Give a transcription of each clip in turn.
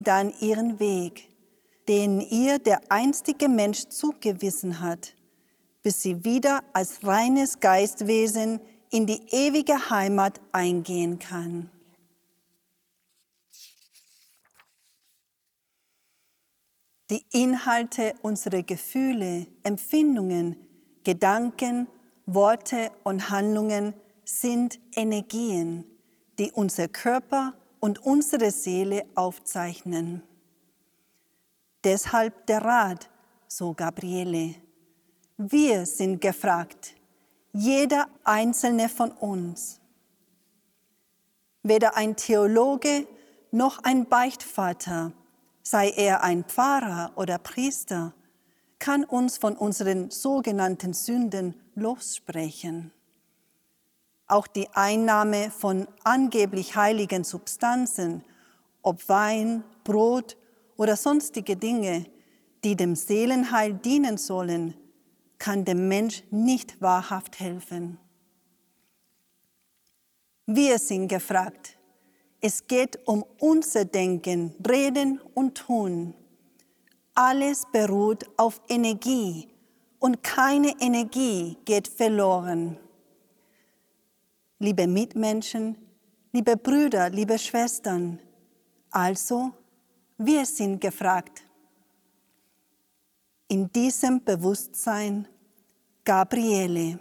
dann ihren Weg, den ihr der einstige Mensch zugewiesen hat, bis sie wieder als reines Geistwesen in die ewige Heimat eingehen kann. Die Inhalte unserer Gefühle, Empfindungen, Gedanken, Worte und Handlungen sind Energien, die unser Körper und unsere Seele aufzeichnen. Deshalb der Rat, so Gabriele. Wir sind gefragt, jeder einzelne von uns. Weder ein Theologe noch ein Beichtvater, sei er ein Pfarrer oder Priester, kann uns von unseren sogenannten Sünden lossprechen. Auch die Einnahme von angeblich heiligen Substanzen, ob Wein, Brot oder sonstige Dinge, die dem Seelenheil dienen sollen, kann dem Mensch nicht wahrhaft helfen. Wir sind gefragt. Es geht um unser Denken, Reden und Tun. Alles beruht auf Energie und keine Energie geht verloren. Liebe Mitmenschen, liebe Brüder, liebe Schwestern, also wir sind gefragt. In diesem Bewusstsein, Gabriele.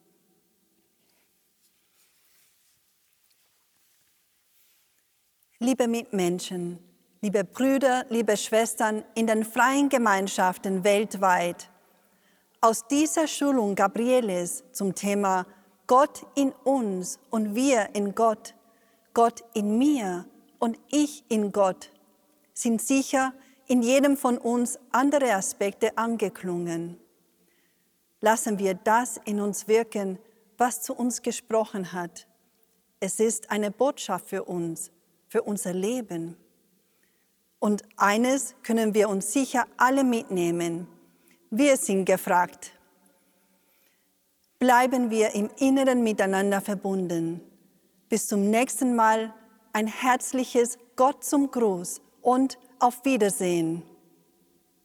Liebe Mitmenschen, liebe Brüder, liebe Schwestern in den freien Gemeinschaften weltweit, aus dieser Schulung Gabrieles zum Thema Gott in uns und wir in Gott, Gott in mir und ich in Gott, sind sicher in jedem von uns andere Aspekte angeklungen. Lassen wir das in uns wirken, was zu uns gesprochen hat. Es ist eine Botschaft für uns, für unser Leben. Und eines können wir uns sicher alle mitnehmen. Wir sind gefragt. Bleiben wir im Inneren miteinander verbunden. Bis zum nächsten Mal ein herzliches Gott zum Gruß und auf Wiedersehen.